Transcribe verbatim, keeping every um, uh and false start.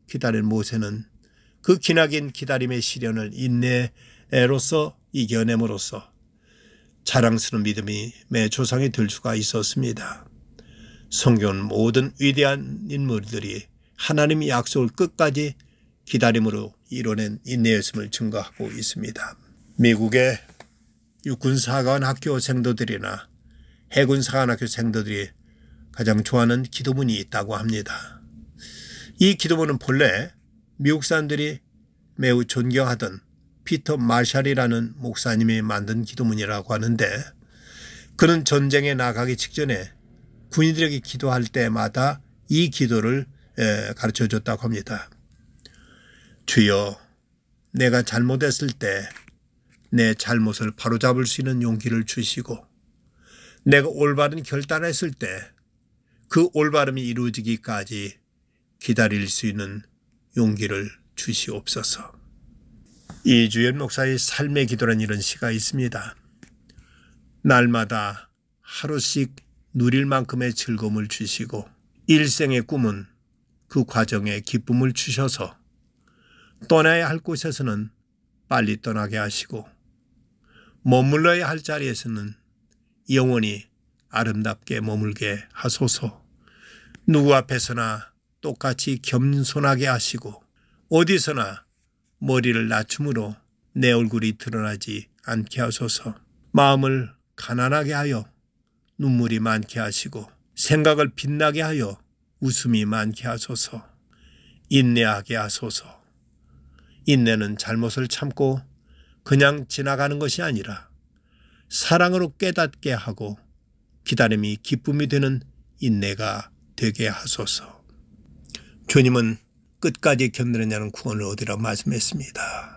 기다린 모세는 그 기나긴 기다림의 시련을 인내로서 이겨냄으로써 자랑스러운 믿음이 매 조상이 될 수가 있었습니다. 성경은 모든 위대한 인물들이 하나님의 약속을 끝까지 기다림으로 이뤄낸 인내였음을 증거하고 있습니다. 미국의 육군사관 학교 생도들이나 해군사관 학교 생도들이 가장 좋아하는 기도문이 있다고 합니다. 이 기도문은 본래 미국 사람들이 매우 존경하던 피터 마샬이라는 목사님이 만든 기도문이라고 하는데, 그는 전쟁에 나가기 직전에 군인들에게 기도할 때마다 이 기도를 가르쳐 줬다고 합니다. 주여, 내가 잘못했을 때 내 잘못을 바로잡을 수 있는 용기를 주시고, 내가 올바른 결단을 했을 때 그 올바름이 이루어지기까지 기다릴 수 있는 용기를 주시옵소서. 이주연 목사의 삶의 기도란 이런 시가 있습니다. 날마다 하루씩 누릴 만큼의 즐거움을 주시고, 일생의 꿈은 그 과정에 기쁨을 주셔서 떠나야 할 곳에서는 빨리 떠나게 하시고, 머물러야 할 자리에서는 영원히 아름답게 머물게 하소서. 누구 앞에서나 똑같이 겸손하게 하시고, 어디서나 머리를 낮춤으로 내 얼굴이 드러나지 않게 하소서. 마음을 가난하게 하여 눈물이 많게 하시고, 생각을 빛나게 하여 웃음이 많게 하소서. 인내하게 하소서. 인내는 잘못을 참고 그냥 지나가는 것이 아니라 사랑으로 깨닫게 하고 기다림이 기쁨이 되는 인내가 되게 하소서. 주님은 끝까지 견디느냐는 구원을 얻으라 말씀했습니다.